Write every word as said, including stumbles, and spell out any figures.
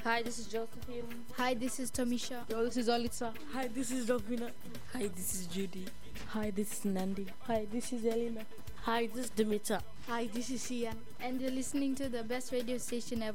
Hi, this is Josephine. Hi, this is Tamisha. Yo, this is Alitza. Hi, this is Dovina. Hi, this is Judy. Hi, this is Nandi. Hi, this is Elena. Hi, this is Dimitra. Hi, this is Sian. And you're listening to the best radio station ever.